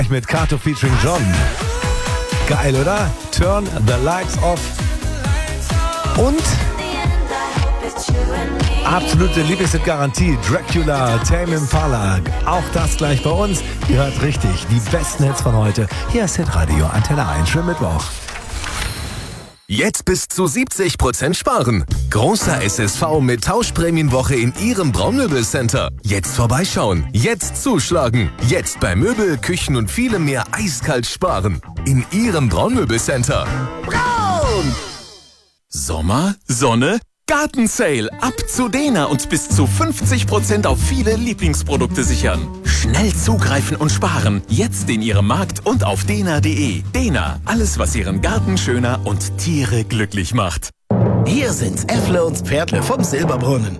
Mit Kato featuring John. Geil, oder? Turn the lights off. Und absolute Lieblingshit-Garantie. Dracula, Tame Impala. Auch das gleich bei uns. Ihr hört richtig. Die besten Hits von heute. Hier ist Hitradio Antenne 1. Schönen Mittwoch. Jetzt bis zu 70% sparen. Großer SSV mit Tauschprämienwoche in Ihrem Braunmöbelcenter. Jetzt vorbeischauen. Jetzt zuschlagen. Jetzt bei Möbel, Küchen und vielem mehr eiskalt sparen. In Ihrem Braunmöbelcenter. Braun! Sommer, Sonne, Gartensale. Ab zu Dena und bis zu 50% auf viele Lieblingsprodukte sichern. Schnell zugreifen und sparen. Jetzt in Ihrem Markt und auf dena.de. Dena, alles was Ihren Garten schöner und Tiere glücklich macht. Hier sind Äffle und Pferdle vom Silberbrunnen.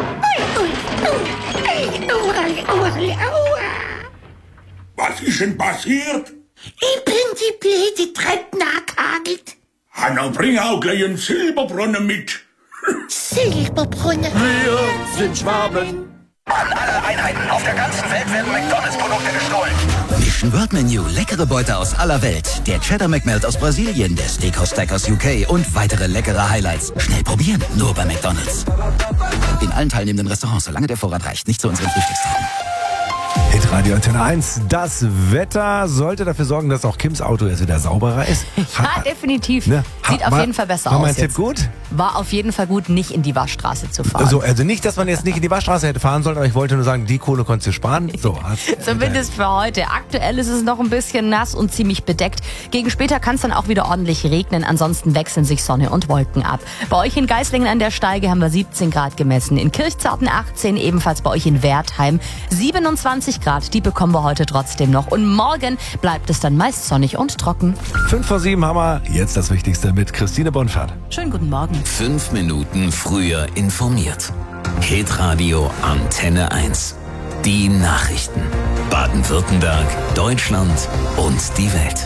Was ist denn passiert? Ich bin die blöde Treppe nachgehagelt. Hanna, bring auch gleich einen Silberbrunnen mit. Silberbrunnen. Wir sind Schwaben. An alle Einheiten auf der ganzen Welt werden McDonalds-Produkte gestohlen. Mission World Menu, leckere Beute aus aller Welt. Der Cheddar McMelt aus Brasilien, der Steakhouse Stack aus UK und weitere leckere Highlights. Schnell probieren, nur bei McDonalds. In allen teilnehmenden Restaurants, solange der Vorrat reicht, nicht zu unseren Frühstückstagen. Hitradio Antenne 1. Das Wetter sollte dafür sorgen, dass auch Kims Auto jetzt wieder sauberer ist. Ja, definitiv. Ne? Sieht auf jeden Fall besser war aus. War mein Tipp jetzt. gut? War auf jeden Fall gut, nicht in die Waschstraße zu fahren. Also nicht, dass man jetzt nicht in die Waschstraße hätte fahren sollen, aber ich wollte nur sagen, die Kohle konntest du sparen. So, Zumindest für heute. Aktuell ist es noch ein bisschen nass und ziemlich bedeckt. Gegen später kann es dann auch wieder ordentlich regnen. Ansonsten wechseln sich Sonne und Wolken ab. Bei euch in Geislingen an der Steige haben wir 17 Grad gemessen. In Kirchzarten 18, ebenfalls bei euch in Wertheim 27 Grad. Die bekommen wir heute trotzdem noch. Und morgen bleibt es dann meist sonnig und trocken. 5 vor 7 haben wir jetzt das Wichtigste mit Christine Bonfert. Schönen guten Morgen. 5 Minuten früher informiert. Hitradio Antenne 1. Die Nachrichten. Baden-Württemberg, Deutschland und die Welt.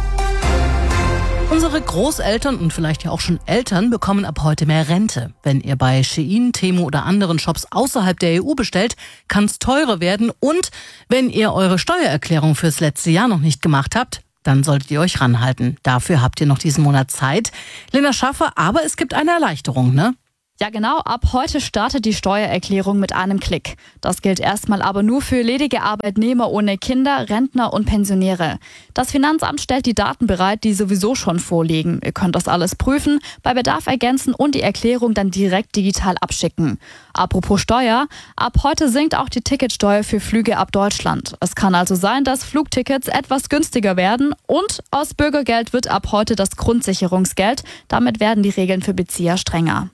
Unsere Großeltern und vielleicht ja auch schon Eltern bekommen ab heute mehr Rente. Wenn ihr bei Shein, Temu oder anderen Shops außerhalb der EU bestellt, kann es teurer werden. Und wenn ihr eure Steuererklärung fürs letzte Jahr noch nicht gemacht habt, dann solltet ihr euch ranhalten. Dafür habt ihr noch diesen Monat Zeit. Lena Schaffer, aber es gibt eine Erleichterung, ne? Ja genau, ab heute startet die Steuererklärung mit einem Klick. Das gilt erstmal aber nur für ledige Arbeitnehmer ohne Kinder, Rentner und Pensionäre. Das Finanzamt stellt die Daten bereit, die sowieso schon vorliegen. Ihr könnt das alles prüfen, bei Bedarf ergänzen und die Erklärung dann direkt digital abschicken. Apropos Steuer, ab heute sinkt auch die Ticketsteuer für Flüge ab Deutschland. Es kann also sein, dass Flugtickets etwas günstiger werden und aus Bürgergeld wird ab heute das Grundsicherungsgeld. Damit werden die Regeln für Bezieher strenger.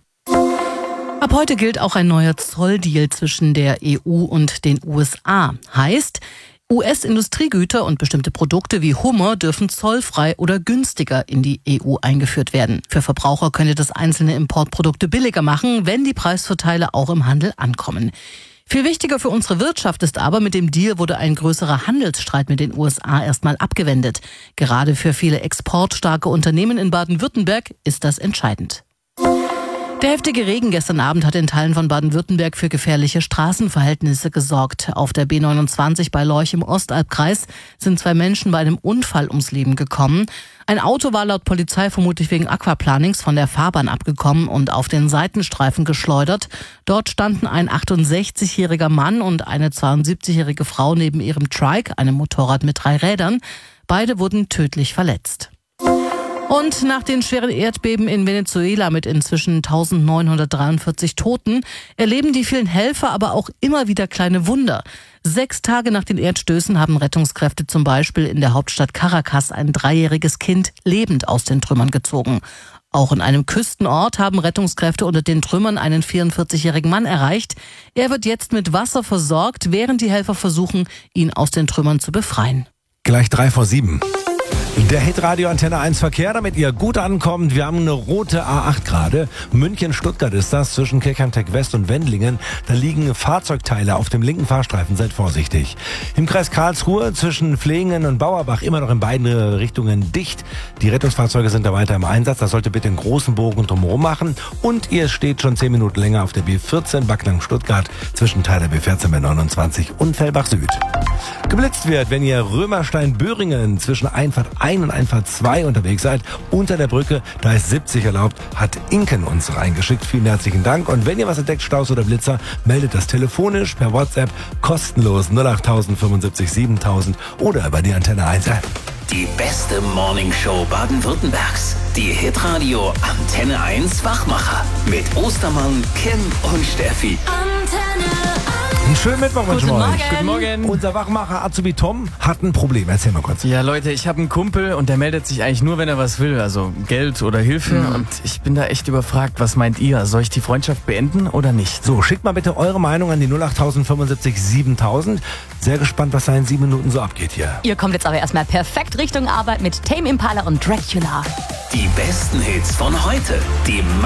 Ab heute gilt auch ein neuer Zolldeal zwischen der EU und den USA. Heißt, US-Industriegüter und bestimmte Produkte wie Hummer dürfen zollfrei oder günstiger in die EU eingeführt werden. Für Verbraucher könnte das einzelne Importprodukte billiger machen, wenn die Preisvorteile auch im Handel ankommen. Viel wichtiger für unsere Wirtschaft ist aber, mit dem Deal wurde ein größerer Handelsstreit mit den USA erstmal abgewendet. Gerade für viele exportstarke Unternehmen in Baden-Württemberg ist das entscheidend. Der heftige Regen gestern Abend hat in Teilen von Baden-Württemberg für gefährliche Straßenverhältnisse gesorgt. Auf der B29 bei Lorch im Ostalbkreis sind 2 Menschen bei einem Unfall ums Leben gekommen. Ein Auto war laut Polizei vermutlich wegen Aquaplanings von der Fahrbahn abgekommen und auf den Seitenstreifen geschleudert. Dort standen ein 68-jähriger Mann und eine 72-jährige Frau neben ihrem Trike, einem Motorrad mit 3 Rädern. Beide wurden tödlich verletzt. Und nach den schweren Erdbeben in Venezuela mit inzwischen 1943 Toten erleben die vielen Helfer aber auch immer wieder kleine Wunder. 6 Tage nach den Erdstößen haben Rettungskräfte zum Beispiel in der Hauptstadt Caracas ein 3-jähriges Kind lebend aus den Trümmern gezogen. Auch in einem Küstenort haben Rettungskräfte unter den Trümmern einen 44-jährigen Mann erreicht. Er wird jetzt mit Wasser versorgt, während die Helfer versuchen, ihn aus den Trümmern zu befreien. Gleich 3 vor 7. Der Hitradio Antenne 1 Verkehr, damit ihr gut ankommt. Wir haben eine rote A8 gerade. München-Stuttgart ist das, zwischen Kirchheim-Tech West und Wendlingen. Da liegen Fahrzeugteile auf dem linken Fahrstreifen. Seid vorsichtig. Im Kreis Karlsruhe zwischen Flehingen und Bauerbach immer noch in beiden Richtungen dicht. Die Rettungsfahrzeuge sind da weiter im Einsatz. Das sollte bitte einen großen Bogen drumherum machen. Und ihr steht schon 10 Minuten länger auf der B14 Backnang-Stuttgart zwischen Teil der B14 B29 und Fellbach Süd. Geblitzt wird, wenn ihr Römerstein-Böhringen zwischen Einfahrt 1 und Einfahrt 2 unterwegs seid, unter der Brücke, da ist 70 erlaubt, hat Inken uns reingeschickt. Vielen herzlichen Dank. Und wenn ihr was entdeckt, Staus oder Blitzer, meldet das telefonisch per WhatsApp kostenlos 08000 75 7000 oder über die Antenne 1 App. Die beste Morningshow Baden-Württembergs. Die Hitradio Antenne 1 Wachmacher. Mit Ostermann, Kim und Steffi. Einen schönen Mittwoch wünschen wir euch. Guten Morgen. Unser Wachmacher Azubi Tom hat ein Problem. Erzähl mal kurz. Ja, Leute, ich habe einen Kumpel und der meldet sich eigentlich nur, wenn er was will, also Geld oder Hilfe. Und ich bin da echt überfragt. Was meint ihr? Soll ich die Freundschaft beenden oder nicht? So, schickt mal bitte eure Meinung an die 08000 75 7000. Sehr gespannt, was da in 7 Minuten so abgeht hier. Ihr kommt jetzt aber erstmal perfekt Richtung Arbeit mit Tame Impala und Dracula. Die besten Hits von heute. Die